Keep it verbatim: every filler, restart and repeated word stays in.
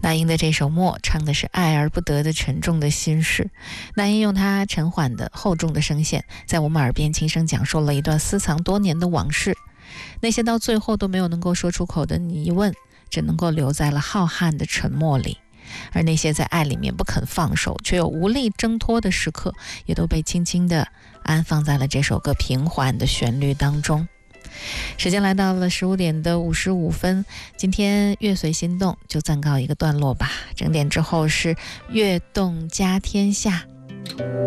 那英的这首《默》唱的是爱而不得的沉重的心事。那英用他沉缓的厚重的声线，在我们耳边轻声讲述了一段私藏多年的往事，那些到最后都没有能够说出口的疑问，只能够留在了浩瀚的沉默里。而那些在爱里面不肯放手却又无力挣脱的时刻，也都被轻轻地安放在了这首歌平缓的旋律当中。时间来到了十五点的五十五分，今天乐随心动就暂告一个段落吧。整点之后是乐动家天下。